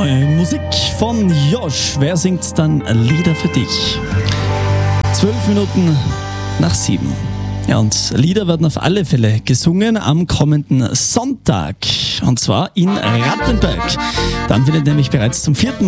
Neu. Musik von Josh. Wer singt dann Lieder für dich? 12 Minuten nach 7. Ja, und Lieder werden auf alle Fälle gesungen am kommenden Sonntag. Und zwar in Rattenberg. Dann findet nämlich bereits zum 4.